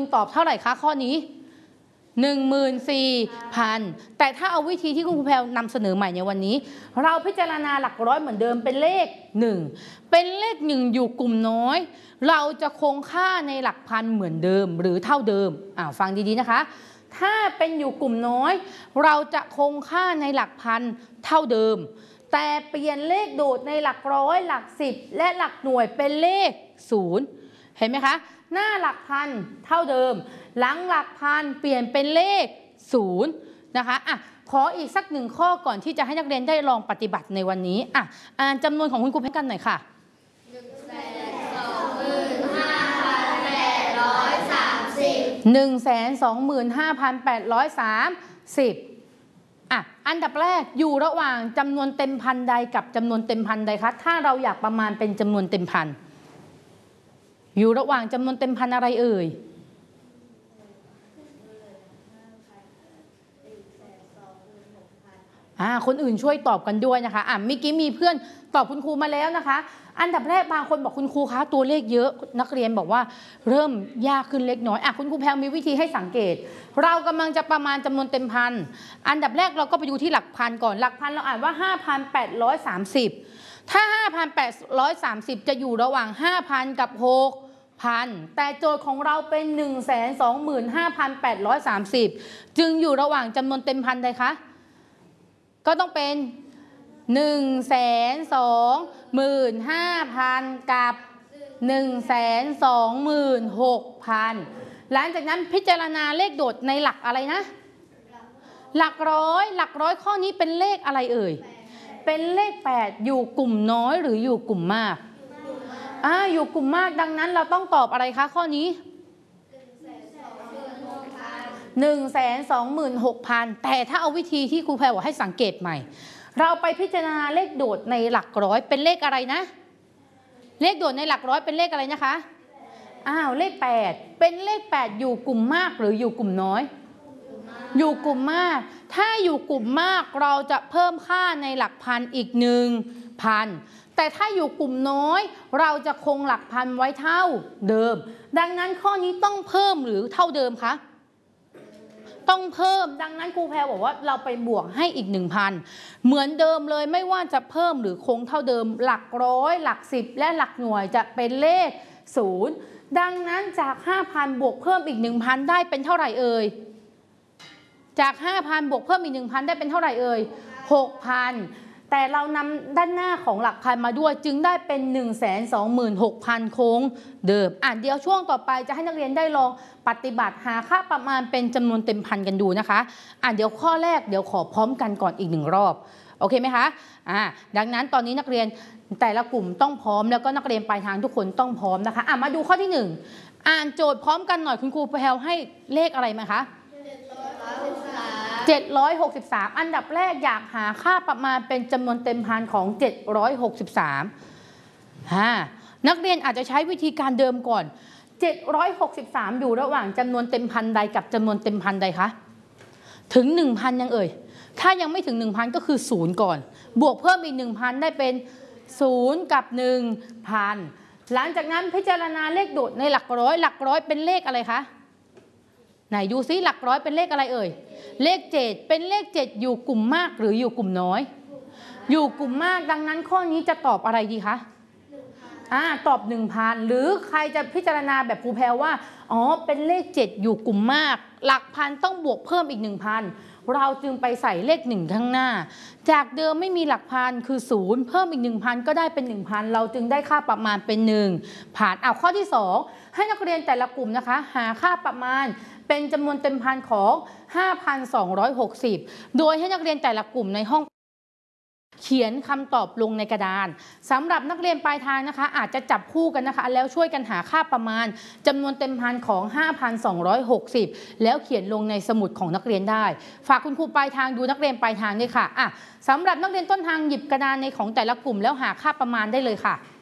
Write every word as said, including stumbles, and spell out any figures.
ตอบเท่าไหร่คะข้อนี้ หนึ่งหมื่นสี่พัน แต่ถ้าเอาวิธีที่คุณครูแพรวนำเสนอใหม่ในวันนี้เราพิจารณาหลักร้อยเหมือนเดิมเป็นเลขหนึ่งเป็นเลขหนึ่งอยู่กลุ่มน้อยเราจะคงค่าในหลักพันเหมือนเดิมหรือเท่าเดิมอ่าฟังดีๆนะคะถ้าเป็นอยู่กลุ่มน้อยเราจะคงค่าในหลักพันเท่าเดิมแต่เปลี่ยนเลขโดดในหลักร้อยหลักสิบและหลักหน่วยเป็นเลขศูนย์เห็นไหมคะหน้าหลักพันเท่าเดิมหลังหลักพันเปลี่ยนเป็นเลขศูนย์นะคะอ่ะขออีกสักหนึ่งข้อก่อนที่จะให้นักเรียนได้ลองปฏิบัติในวันนี้อ่ะอ่านจำนวนของคุณครูให้กันหน่อยค่ะหนึ่งแสนสองหมื่นห้าพันแปดร้อยสามสิบอ่ะอันดับแรกอยู่ระหว่างจำนวนเต็มพันใดกับจำนวนเต็มพันใดคะถ้าเราอยากประมาณเป็นจำนวนเต็มพันอยู่ระหว่างจำนวนเต็มพันอะไรเอ่ยอ่าคนอื่นช่วยตอบกันด้วยนะคะอ่ะเมื่อกี้มีเพื่อนตอบคุณครูมาแล้วนะคะอันดับแรกบางคนบอกคุณครูคะตัวเลขเยอะนักเรียนบอกว่าเริ่มยากขึ้นเล็กน้อยอ่ะคุณครูแพรมีวิธีให้สังเกตเรากำลังจะประมาณจำนวนเต็มพันอันดับแรกเราก็ไปดูที่หลักพันก่อนหลักพันเราอ่านว่า ห้าพันแปดร้อยสามสิบ ถ้า ห้าพันแปดร้อยสามสิบ จะอยู่ระหว่าง ห้าพัน กับ หกพัน แต่โจทย์ของเราเป็น หนึ่งแสนสองหมื่นห้าพันแปดร้อยสามสิบ จึงอยู่ระหว่างจำนวนเต็มพันใดคะก็ต้องเป็น หนึ่งแสนสองหมื่นห้าพัน กับ หนึ่งแสนสองหมื่นหกพัน หลังจากนั้นพิจารณาเลขโดดในหลักอะไรนะหลักร้อยหลักร้อยข้อนี้เป็นเลขอะไรเอ่ยเป็นเลขแปดอยู่กลุ่มน้อยหรืออยู่กลุ่มมากอ่าอยู่กลุ่มมากดังนั้นเราต้องตอบอะไรคะข้อนี้ หนึ่งแสนสองหมื่นหกพัน แต่ถ้าเอาวิธีที่ครูแพรบอกให้สังเกตใหม่เราไปพิจารณาเลขโดดในหลักร้อยเป็นเลขอะไรนะเลขโดดในหลักร้อยเป็นเลขอะไรนะคะอ้าวเลขแปดเป็นเลขแปดอยู่กลุ่มมากหรืออยู่กลุ่มน้อยอยู่กลุ่มมากถ้าอยู่กลุ่มมากเราจะเพิ่มค่าในหลักพันอีกหนึ่งพันแต่ถ้าอยู่กลุ่มน้อยเราจะคงหลักพันไว้เท่าเดิมดังนั้นข้อนี้ต้องเพิ่มหรือเท่าเดิมคะต้องเพิ่มดังนั้นครูแพรบอกว่าเราไปบวกให้อีก หนึ่งพัน เหมือนเดิมเลยไม่ว่าจะเพิ่มหรือคงเท่าเดิมหลักร้อยหลักสิบและหลักหน่วยจะเป็นเลขศูนย์ดังนั้นจาก ห้าพัน บวกเพิ่มอีก หนึ่งพัน ได้เป็นเท่าไหร่เอ่ยจาก ห้าพัน บวกเพิ่มอีก หนึ่งพัน ได้เป็นเท่าไหร่เอ่ย หกพัน แต่เรานำด้านหน้าของหลักพันมาด้วยจึงได้เป็น หนึ่งแสนสองหมื่นหกพัน คงเดิมอ่ะเดี๋ยวช่วงต่อไปจะให้นักเรียนได้ลองปฏิบัติหาค่าประมาณเป็นจำนวนเต็มพันกันดูนะคะอ่ะเดี๋ยวข้อแรกเดี๋ยวขอพร้อมกันก่อนอีกหนึ่งรอบโอเคไหมคะอ่ะดังนั้นตอนนี้นักเรียนแต่ละกลุ่มต้องพร้อมแล้วก็นักเรียนปลายทางทุกคนต้องพร้อมนะคะอ่ะมาดูข้อที่หนึ่งอ่านโจทย์พร้อมกันหน่อยคุณครูแพรวให้เลขอะไรมาคะเจ็ดร้อยหกสิบสามอันดับแรกอยากหาค่าประมาณเป็นจำนวนเต็มพันของเจ็ดร้อยหกสิบสามฮะนักเรียนอาจจะใช้วิธีการเดิมก่อนเจ็ดร้อยหกสิบสามอยู่ระหว่างจำนวนเต็มพันใดกับจำนวนเต็มพันใดคะถึง หนึ่งพัน ยังเอ่ยถ้ายังไม่ถึง หนึ่งพัน ก็คือศูนย์ก่อนบวกเพิ่มอีก หนึ่งพัน ได้เป็นศูนย์กับ หนึ่งพัน หลังจากนั้นพิจารณาเลขโดดในหลักร้อยหลักร้อยเป็นเลขอะไรคะไหนดูซิหลักร้อยเป็นเลขอะไรเอ่ยเลขเจ็ดเป็นเลขเจ็ดอยู่กลุ่มมากหรืออยู่กลุ่มน้อยอยู่กลุ่มมากดังนั้นข้อนี้จะตอบอะไรดีคะอ่าตอบ หนึ่งพัน หรือใครจะพิจารณาแบบครูแพรว่าอ๋อเป็นเลขเจ็ดอยู่กลุ่มมากหลักพันต้องบวกเพิ่มอีก หนึ่งพัน เราจึงไปใส่เลขหนึ่งข้างหน้าจากเดิมไม่มีหลักพันคือศูนย์เพิ่มอีก หนึ่งพัน ก็ได้เป็น หนึ่งพัน เราจึงได้ค่าประมาณเป็นหนึ่งผ่านเอาข้อที่สองให้นักเรียนแต่ละกลุ่มนะคะหาค่าประมาณเป็นจำนวนเต็มพันของ ห้าพันสองร้อยหกสิบ โดยให้นักเรียนแต่ละกลุ่มในห้องเขียนคำตอบลงในกระดานสำหรับนักเรียนปลายทางนะคะอาจจะจับคู่กันนะคะแล้วช่วยกันหาค่าประมาณจำนวนเต็มพันของ ห้าพันสองร้อยหกสิบ แล้วเขียนลงในสมุดของนักเรียนได้ฝากคุณครูปลายทางดูนักเรียนปลายทางด้วยค่ะอ่ะสำหรับนักเรียนต้นทางหยิบกระดานในของแต่ละกลุ่มแล้วหาค่าประมาณได้เลยค่ะ